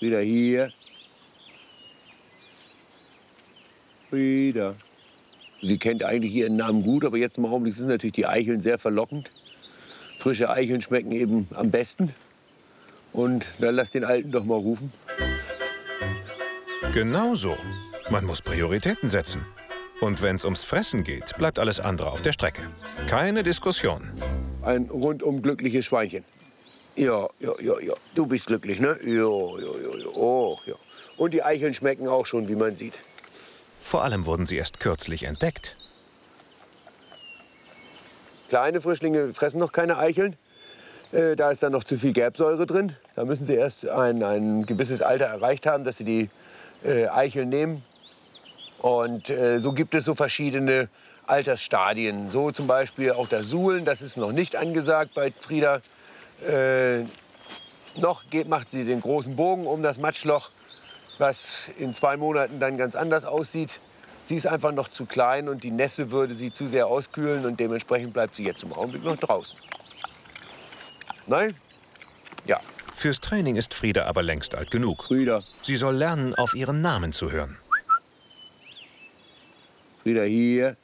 Frieda hier. Frieda. Sie kennt eigentlich ihren Namen gut, aber jetzt im Augenblick sind natürlich die Eicheln sehr verlockend. Frische Eicheln schmecken eben am besten. Und dann lass den Alten doch mal rufen. Genau so. Man muss Prioritäten setzen. Und wenn es ums Fressen geht, bleibt alles andere auf der Strecke. Keine Diskussion. Ein rundum glückliches Schweinchen. Ja. Du bist glücklich, ne? Ja. Oh, ja. Und die Eicheln schmecken auch schon, wie man sieht. Vor allem wurden sie erst kürzlich entdeckt. Kleine Frischlinge fressen noch keine Eicheln. Da ist dann noch zu viel Gelbsäure drin. Da müssen sie erst ein gewisses Alter erreicht haben, dass sie die Eicheln nehmen. Und so gibt es so verschiedene Altersstadien. So zum Beispiel auch das Suhlen, das ist noch nicht angesagt bei Frieda. Noch macht sie den großen Bogen um das Matschloch, was in 2 Monaten dann ganz anders aussieht. Sie ist einfach noch zu klein und die Nässe würde sie zu sehr auskühlen und dementsprechend bleibt sie jetzt im Augenblick noch draußen. Nein? Ja. Fürs Training ist Frieda aber längst alt genug. Frieda. Sie soll lernen, auf ihren Namen zu hören. Frieda hier.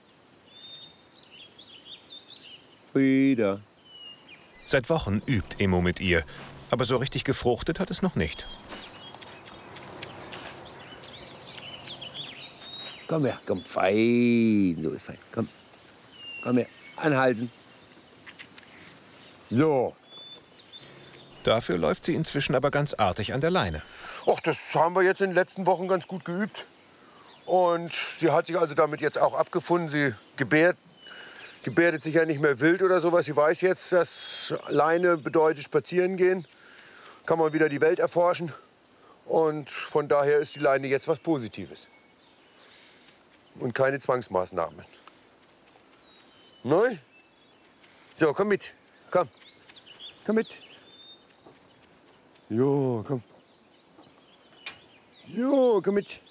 Frieda. Seit Wochen übt Emo mit ihr, aber so richtig gefruchtet hat es noch nicht. Komm her, komm, fein. So ist fein. Komm her, anhalten. So. Dafür läuft sie inzwischen aber ganz artig an der Leine. Ach, das haben wir jetzt in den letzten Wochen ganz gut geübt. Und sie hat sich also damit jetzt auch abgefunden. Sie gebärdet sich ja nicht mehr wild oder sowas. Sie weiß jetzt, dass Leine bedeutet spazieren gehen. Kann man wieder die Welt erforschen. Und von daher ist die Leine jetzt was Positives. Und keine Zwangsmaßnahmen. Neu? So, komm mit. Komm. Komm mit. Jo, komm. So, komm mit.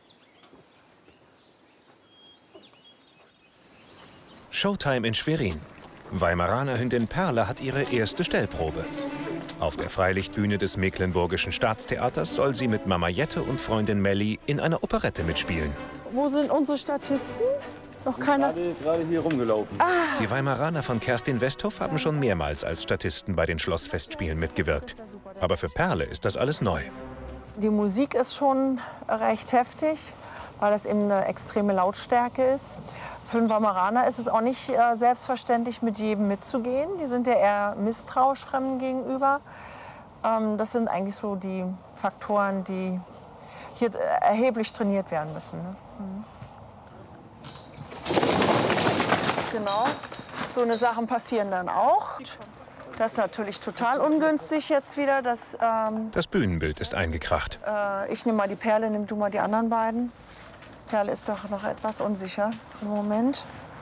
Showtime in Schwerin. Weimaraner Hündin Perle hat ihre erste Stellprobe. Auf der Freilichtbühne des Mecklenburgischen Staatstheaters soll sie mit Mama Jette und Freundin Melli in einer Operette mitspielen. Wo sind unsere Statisten? Noch keiner? Gerade hier rumgelaufen. Die Weimaraner von Kerstin Westhoff haben schon mehrmals als Statisten bei den Schlossfestspielen mitgewirkt. Aber für Perle ist das alles neu. Die Musik ist schon recht heftig, weil es eben eine extreme Lautstärke ist. Für den Weimaraner ist es auch nicht selbstverständlich, mit jedem mitzugehen. Die sind ja eher misstrauisch Fremden gegenüber. Das sind eigentlich so die Faktoren, die hier erheblich trainiert werden müssen. Ne? Genau, so eine Sachen passieren dann auch. Das ist natürlich total ungünstig jetzt wieder. Das Bühnenbild ist eingekracht. Ich nehme mal die Perle, nimm du mal die anderen beiden. Perle ist doch noch etwas unsicher im Moment.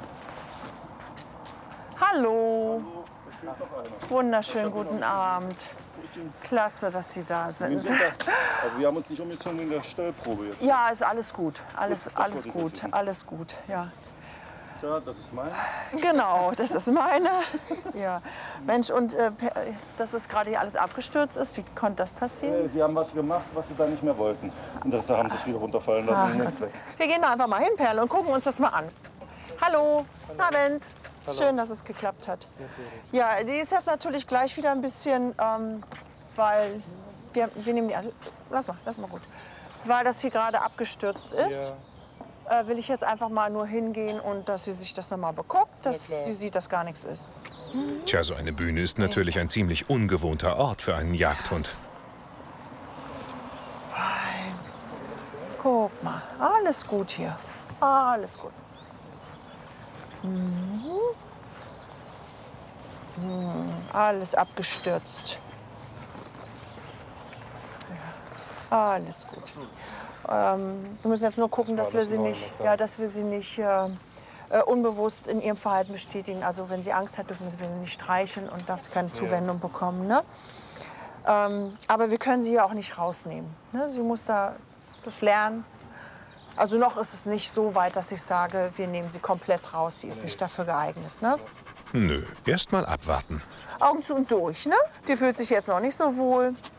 Hallo. Wunderschönen guten Abend. Klasse, dass Sie da sind. Also wir haben uns nicht umgezogen in der Stellprobe jetzt. Ja, ist alles gut. Alles gut. Alles gut, ja. Ja, das ist meine. Genau, das ist meine. Ja. Mensch, und jetzt, dass es gerade hier alles abgestürzt ist, wie konnte das passieren? Sie haben was gemacht, was Sie da nicht mehr wollten. Und da haben Sie es wieder runterfallen lassen. Ach, weg. Wir gehen da einfach mal hin, Perle, und gucken uns das mal an. Hallo, guten Abend. Schön, dass es geklappt hat. Ja, die ist jetzt natürlich gleich wieder ein bisschen, weil wir nehmen die an. Lass mal gut. Weil das hier gerade abgestürzt ist. Ja. Will ich jetzt einfach mal nur hingehen und dass sie sich das noch mal beguckt, dass sie sieht, dass gar nichts ist. Tja, so eine Bühne ist natürlich ein ziemlich ungewohnter Ort für einen Jagdhund. Fein. Guck mal, alles gut hier. Alles gut. Alles abgestürzt. Ja. Alles gut. Wir müssen jetzt nur gucken, dass wir sie nicht, unbewusst in ihrem Verhalten bestätigen. Also wenn sie Angst hat, dürfen wir sie nicht streicheln und darf sie keine Zuwendung bekommen. Ne? Aber wir können sie ja auch nicht rausnehmen. Ne? Sie muss das lernen. Also noch ist es nicht so weit, dass ich sage, wir nehmen sie komplett raus. Sie ist nicht dafür geeignet. Ne? Nö, erst mal abwarten. Augen zu und durch. Ne? Die fühlt sich jetzt noch nicht so wohl.